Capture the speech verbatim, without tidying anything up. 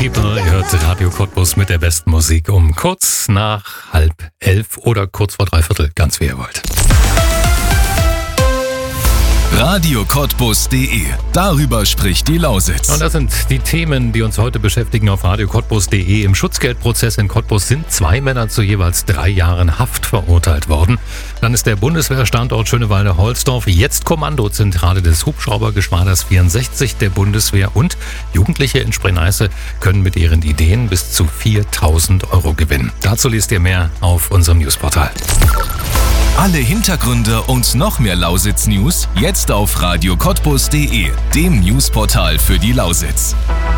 Ihr hört Radio Cottbus mit der besten Musik um kurz nach halb elf oder kurz vor dreiviertel, ganz wie ihr wollt. Radio Cottbus punkt de. Darüber spricht die Lausitz. Und das sind die Themen, die uns heute beschäftigen auf Radio Cottbus punkt de. Im Schutzgeldprozess in Cottbus sind zwei Männer zu jeweils drei Jahren Haft verurteilt worden. Dann ist der Bundeswehrstandort Schönewalde-Holzdorf jetzt Kommandozentrale des Hubschraubergeschwaders vierundsechzig der Bundeswehr und Jugendliche in Spree-Neiße können mit ihren Ideen bis zu viertausend Euro gewinnen. Dazu lest ihr mehr auf unserem Newsportal. Alle Hintergründe und noch mehr Lausitz-News jetzt auf Radio Cottbus punkt de, dem Newsportal für die Lausitz.